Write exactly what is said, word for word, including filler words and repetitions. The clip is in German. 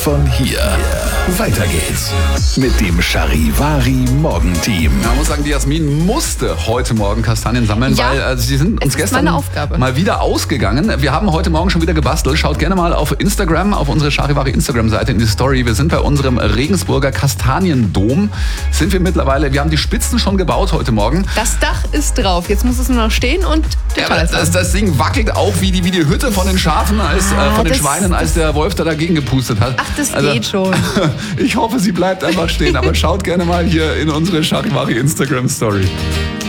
Von hier. Weiter geht's mit dem Charivari Morgenteam. Ja, ich muss sagen, die Jasmin musste heute Morgen Kastanien sammeln, Ja, weil äh, sie sind uns es ist gestern meine Aufgabe. mal wieder ausgegangen. Wir haben heute Morgen schon wieder gebastelt. Schaut gerne mal auf Instagram, auf unsere Charivari Instagram-Seite in die Story. Wir sind bei unserem Regensburger Kastaniendom. Sind wir mittlerweile, wir haben die Spitzen schon gebaut heute Morgen. Das Dach ist drauf. Jetzt muss es nur noch stehen und Ja, Details das, haben. das Ding wackelt auch wie die, wie die Hütte von den Schafen, als, Ah, äh, von den das- Schweinen, als der Wolf da dagegen gepustet hat. Ach, das Also, geht schon. Ich hoffe, sie bleibt einfach stehen. Aber schaut gerne mal hier in unsere Charivari Instagram Story.